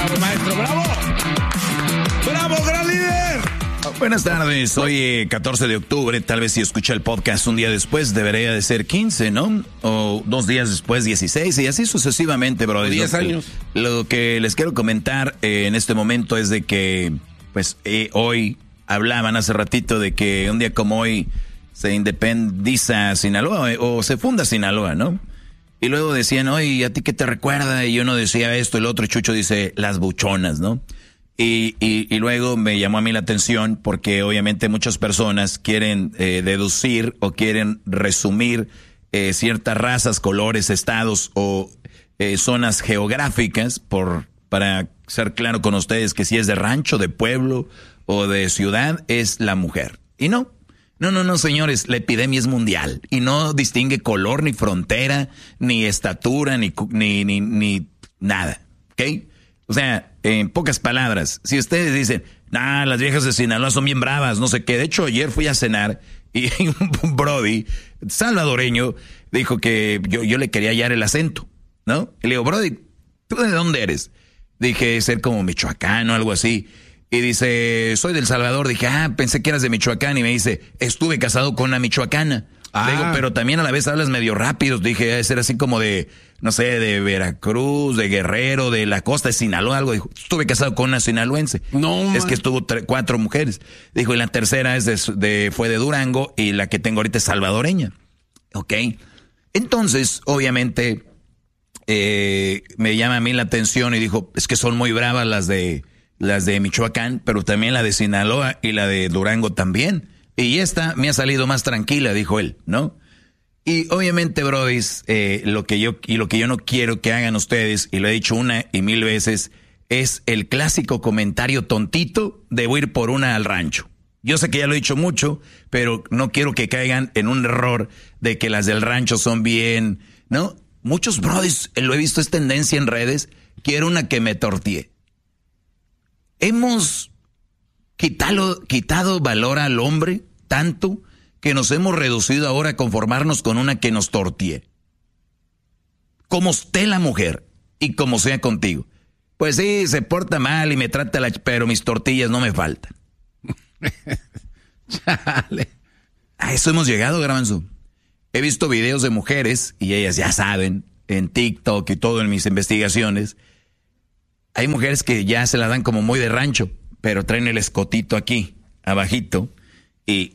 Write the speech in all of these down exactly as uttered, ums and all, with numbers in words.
tardes, maestro. ¡Bravo! ¡Bravo, gran líder! Buenas tardes, hoy eh, catorce de octubre, tal vez si escucha el podcast un día después debería de ser quince, ¿no? O dos días después dieciséis y así sucesivamente, bro. diez años. Lo que les quiero comentar eh, en este momento es de que, pues, eh, hoy hablaban hace ratito de que un día como hoy se independiza Sinaloa o se funda Sinaloa, ¿no? Y luego decían, oye, ¿a ti qué te recuerda? Y uno decía esto, el otro Chucho dice, las buchonas, ¿no? Y, y, y luego me llamó a mí la atención porque obviamente muchas personas quieren eh, deducir o quieren resumir eh, ciertas razas, colores, estados o eh, zonas geográficas por para ser claro con ustedes que si es de rancho, de pueblo o de ciudad es la mujer. Y no, no, no, no, señores, la epidemia es mundial y no distingue color, ni frontera, ni estatura, ni, ni, ni, ni nada, ¿ok? O sea, en pocas palabras, si ustedes dicen, nah, las viejas de Sinaloa son bien bravas, no sé qué. De hecho, ayer fui a cenar y un brody salvadoreño dijo que yo, yo le quería hallar el acento, ¿no? Y le digo, brody, ¿tú de dónde eres? Dije, ser como michoacán o algo así. Y dice, soy del Salvador. Dije, ah, pensé que eras de Michoacán. Y me dice, estuve casado con una michoacana. Ah. Le digo, pero también a la vez hablas medio rápido. Dije, debe ser así como de, no sé, de Veracruz, de Guerrero, de la costa de Sinaloa, algo. Dijo, estuve casado con una sinaloense. No, es man. Que estuvo tre- cuatro mujeres. Dijo, y la tercera es de, de, fue de Durango y la que tengo ahorita es salvadoreña. Ok. Entonces, obviamente, eh, me llama a mí la atención y dijo, es que son muy bravas las de, las de Michoacán, pero también la de Sinaloa y la de Durango también. Y esta me ha salido más tranquila, dijo él, ¿no? Y obviamente, brodis, eh, lo que yo y lo que yo no quiero que hagan ustedes, y lo he dicho una y mil veces, es el clásico comentario tontito de voy a ir por una al rancho. Yo sé que ya lo he dicho mucho, pero no quiero que caigan en un error de que las del rancho son bien, ¿no? Muchos brodis, lo he visto, es tendencia en redes, quiero una que me tortille. Hemos quitado, quitado valor al hombre tanto que nos hemos reducido ahora a conformarnos con una que nos tortille. Como esté la mujer y como sea contigo. Pues sí, se porta mal y me trata la... pero mis tortillas no me faltan. Chale. A eso hemos llegado, Garbanzo. He visto videos de mujeres, y ellas ya saben, en TikTok y todo en mis investigaciones. Hay mujeres que ya se la dan como muy de rancho, pero traen el escotito aquí, abajito, y...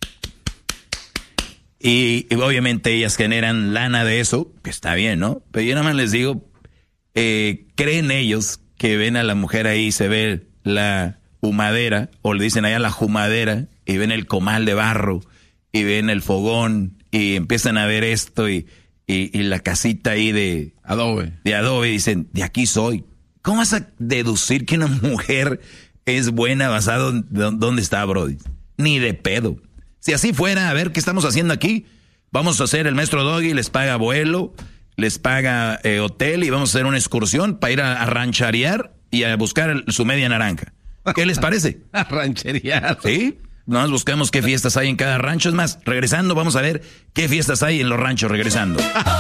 Y, y obviamente ellas generan lana de eso, que está bien, ¿no? Pero yo nada más les digo, eh, creen ellos que ven a la mujer ahí, se ve la humadera, o le dicen allá la jumadera, y ven el comal de barro, y ven el fogón, y empiezan a ver esto, y, y, y la casita ahí de adobe, de adobe, y dicen, de aquí soy. ¿Cómo vas a deducir que una mujer es buena basado en dónde está, Brody? Ni de pedo. Si así fuera, a ver, ¿qué estamos haciendo aquí? Vamos a hacer, el maestro Doggy les paga vuelo, les paga eh, hotel y vamos a hacer una excursión para ir a, a rancharear y a buscar el, su media naranja. ¿Qué les parece? A rancherear. Sí, nomás buscamos qué fiestas hay en cada rancho. Es más, regresando, vamos a ver qué fiestas hay en los ranchos regresando.